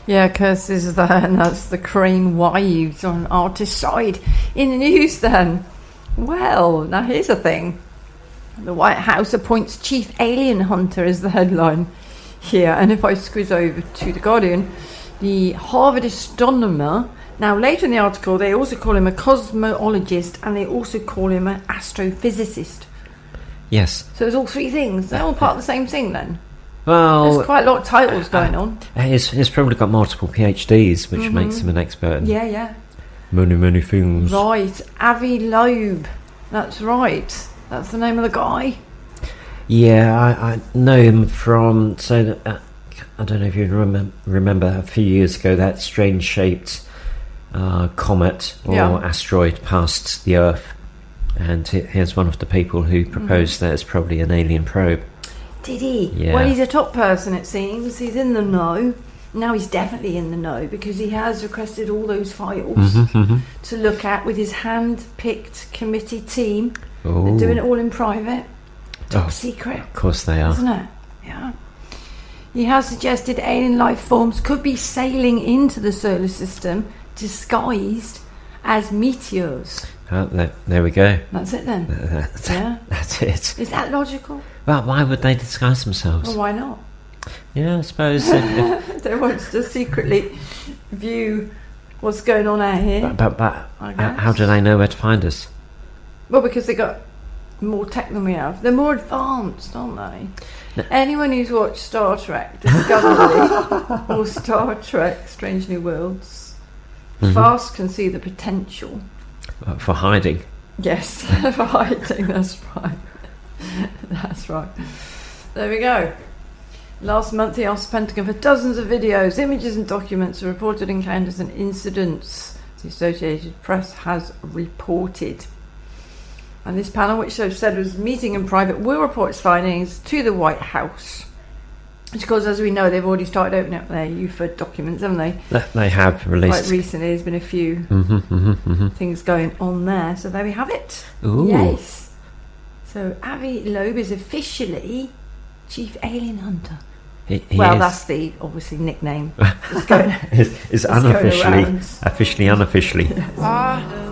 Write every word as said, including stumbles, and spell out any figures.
Yeah, Curse is there, and that's the Crane Wives on Artist Side. In the news then, well, now here's a thing. The White House appoints chief alien hunter as the headline here. And if I squeeze over to The Guardian, the Harvard astronomer, now later in the article they also call him a cosmologist and they also call him an astrophysicist. Yes. So there's all three things. They're all part of the same thing then. Well, there's quite a lot of titles going uh, on. He's, he's probably got multiple PhDs, which mm-hmm. makes him an expert in yeah, yeah. many, many things. Right. Avi Loeb. That's right. That's the name of the guy. Yeah, I, I know him from, so uh, I don't know if you remember, remember a few years ago that strange shaped uh, comet or yeah. asteroid passed the Earth, and he, here's one of the people who proposed mm. that it's probably an alien probe. Did he? Yeah. Well, he's a top person, it seems. He's in the know. Now he's definitely in the know because he has requested all those files mm-hmm, mm-hmm. to look at with his hand-picked committee team. Ooh. They're doing it all in private. Top oh, secret. Of course they are. Isn't it? Yeah. He has suggested alien life forms could be sailing into the solar system disguised as meteors. Oh, there, there we go. That's it then. That's, yeah. That's it. Is that logical? Well, why would they disguise themselves? Well, why not? Yeah, I suppose. If, if they want to secretly view what's going on out here. But, but, but how do they know where to find us? Well, because they got more tech than we have. They're more advanced, aren't they? No. Anyone who's watched Star Trek Discovery or Star Trek Strange New Worlds mm-hmm. fast can see the potential. Uh, for hiding? Yes, for hiding, that's right. That's right. There we go. Last month he asked the Pentagon for dozens of videos, images and documents of reported encounters and incidents the Associated Press has reported. And this panel, which they've said was meeting in private, will report its findings to the White House. Which, of course, as we know, they've already started opening up their U F O documents, haven't they? They have released. Quite recently, there's been a few mm-hmm, mm-hmm, mm-hmm. things going on there. So there we have it. Ooh. Yes. So Avi Loeb is officially Chief Alien Hunter. He, he well, is. That's the, obviously, nickname. It's, going, it's, it's unofficially, officially unofficially. Yes.